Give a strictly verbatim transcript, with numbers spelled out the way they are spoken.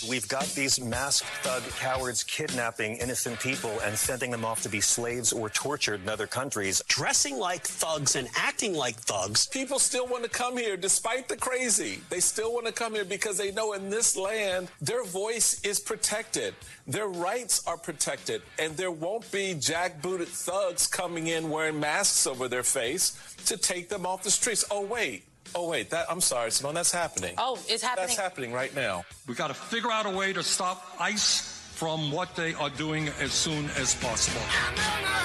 We've got these masked thug cowards kidnapping innocent people and sending them off to be slaves or tortured in other countries. Dressing like thugs and acting like thugs. People still want to come here despite the crazy. They still want to come here because they know in this land their voice is protected. Their rights are protected. And there won't be jackbooted thugs coming in wearing masks over their face to take them off the streets. Oh, wait. Oh, wait, that, I'm sorry, Simone, that's happening. Oh, it's happening? That's happening right now. We got to figure out a way to stop ICE from what they are doing as soon as possible.